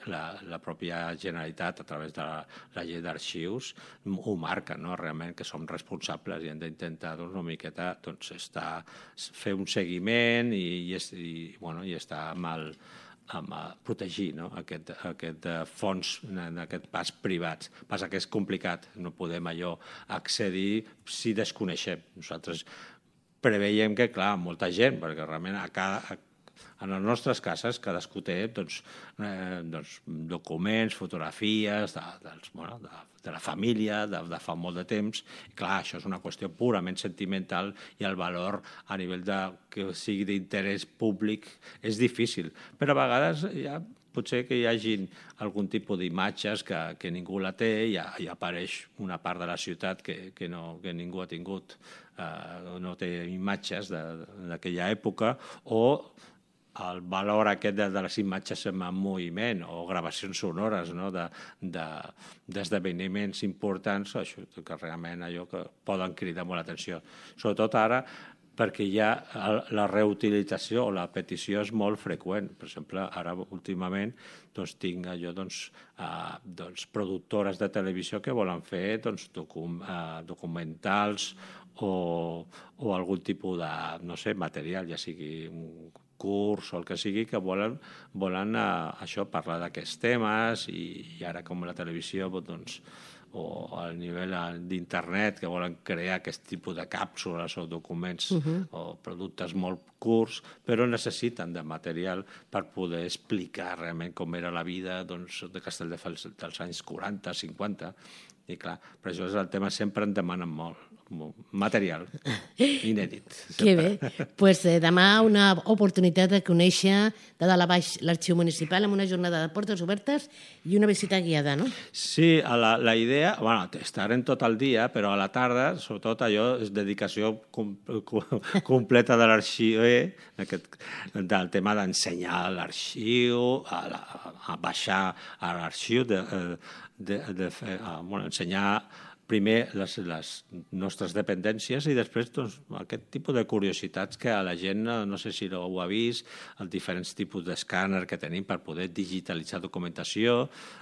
la pròpia Generalitat, a través de la llei d'arxius, ho marca, no? Realment que som responsables i hem d'intentar una miqueta fer un seguiment i estar protegir aquest fons d'aquest pas privats. Passa que és complicat, no podem allò accedir si desconeixem. Nosaltres preveiem que, clar, molta gent, perquè realment en les nostres cases cadascú té documents, fotografies de la família de fa molt de temps. I clar, això és una qüestió purament sentimental i el valor a nivell que sigui d'interès públic és difícil. Però a vegades potser que hi hagi algun tipus d'imatges que ningú la té i apareix una part de la ciutat que ningú ha tingut, no té imatges d'aquella època, o el valor aquest de les imatges en moviment o gravacions sonores d'esdeveniments importants, això que realment que poden cridar molt l'atenció. Sobretot ara, perquè ja la reutilització o la petició és molt freqüent. Per exemple, ara últimament tinc productores de televisió que volen fer documentals o algun tipus de material, ja sigui un curs o el que sigui, que volen parlar d'aquests temes, i ara com la televisió o al nivell d'internet, que volen crear aquest tipus de càpsules o documents o productes molt curts, però necessiten de material per poder explicar realment com era la vida de Castelldefels dels anys 40, 50, i clar, per això és el tema, sempre en demanen molt material inèdit. Que bé. Doncs demà una oportunitat de conèixer de dalt a baix l'Arxiu Municipal amb una jornada de portes obertes i una visita guiada, no? Sí, la idea, estarem tot el dia, però a la tarda, sobretot allò, és dedicació completa de l'arxiu, del tema d'ensenyar l'arxiu, a baixar a l'arxiu, ensenyar primer les nostres dependències i després aquest tipus de curiositats que a la gent, no sé si ho ha vist, els diferents tipus d'escàner que tenim per poder digitalitzar documentació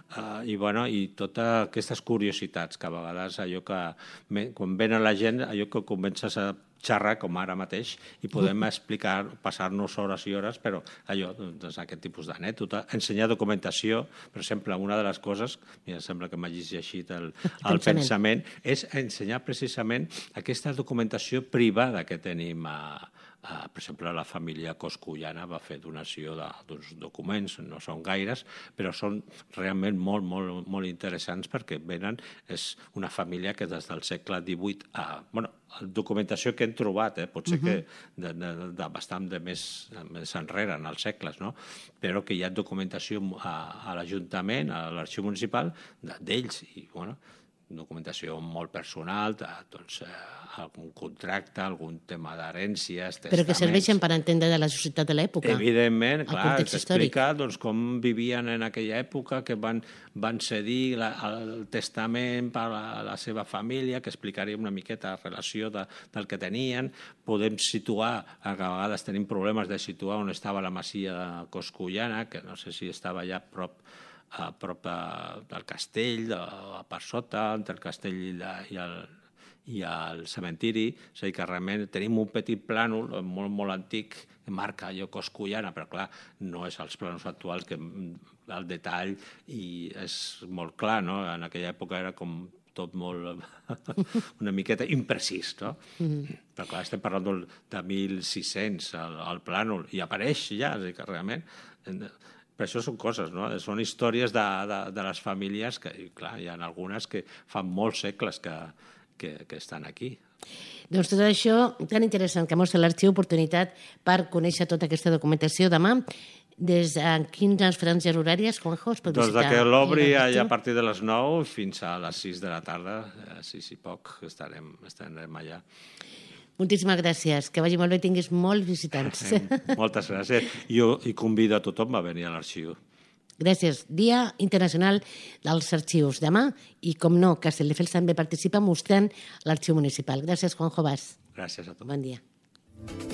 i totes aquestes curiositats que a vegades quan venen la gent, allò que comences a xerrar com ara mateix i podem explicar, passar-nos hores i hores, però aquest tipus d'anècdota, ensenyar documentació. Per exemple, una de les coses, em sembla que m'ha llegit el pensament, és ensenyar precisament aquesta documentació privada que tenim per exemple, la família Coscullana va fer donació d'uns documents, no són gaires, però són realment molt, molt, molt interessants perquè és una família que des del segle XVIII, documentació que hem trobat, potser que de bastant més enrere, en els segles, però que hi ha documentació a l'Ajuntament, a l'Arxiu Municipal, d'ells, i documentació molt personal, algun contracte, algun tema d'herències, testaments... Però que serveixen per entendre de la societat de l'època. Evidentment, clar, explicar com vivien en aquella època, que van cedir el testament per a la seva família, que explicaria una miqueta la relació del que tenien. Podem situar, a vegades tenim problemes de situar on estava la masia de Coscullana, que no sé si estava allà a prop del castell, per sota, entre el castell i el cementiri. És a dir, que realment tenim un petit plànol molt, molt antic que marca allò Coscullana, però clar, no és els plànols actuals, que el detall és molt clar, no? En aquella època era com tot molt una miqueta imprecís, no? Però clar, estem parlant de 1600 al plànol, i apareix ja, és a dir, que realment... Per això són coses, no? Són històries de les famílies que, clar, hi ha algunes que fa molts segles que estan aquí. Doncs tot això tan interessant que mostra l'Arxiu, oportunitat per conèixer tota aquesta documentació demà. Des de quines franges horàries, Juanjo, es pot visitar? Doncs que l'obri a partir de les 9 fins a les 6 de la tarda, 6 i poc, estarem allà. Moltíssimes gràcies, que vagi molt bé i tinguis molts visitants. Moltes gràcies. Jo convido a tothom a venir a l'arxiu. Gràcies. Dia Internacional dels Arxius. Demà, i com no, Castelldefels també participa mostrant l'Arxiu Municipal. Gràcies, Juanjo Bas. Gràcies a tu. Bon dia.